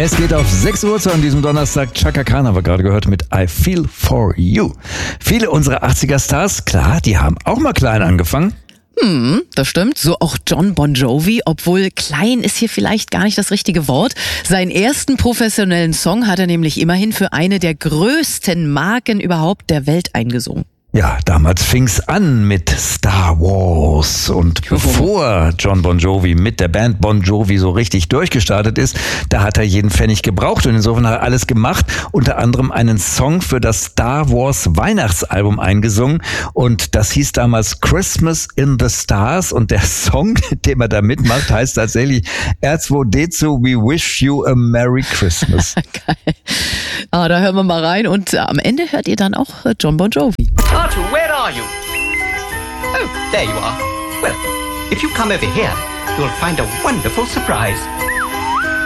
Es geht auf 6 Uhr zu an diesem Donnerstag. Chaka Khan haben wir gerade gehört mit I Feel For You. Viele unserer 80er-Stars, klar, die haben auch mal klein angefangen. Das stimmt. So auch Jon Bon Jovi, obwohl klein ist hier vielleicht gar nicht das richtige Wort. Seinen ersten professionellen Song hat er nämlich immerhin für eine der größten Marken überhaupt der Welt eingesungen. Ja, damals fing's an mit Star Wars und bevor Jon Bon Jovi mit der Band Bon Jovi so richtig durchgestartet ist, da hat er jeden Pfennig gebraucht und insofern hat er alles gemacht, unter anderem einen Song für das Star Wars Weihnachtsalbum eingesungen und das hieß damals Christmas in the Stars und der Song, den er da mitmacht, heißt tatsächlich R2D2 We Wish You a Merry Christmas. Geil. Da hören wir mal rein und am Ende hört ihr dann auch Jon Bon Jovi. Artu, where are you? Oh, there you are. Well, if you come over here, you'll find a wonderful surprise.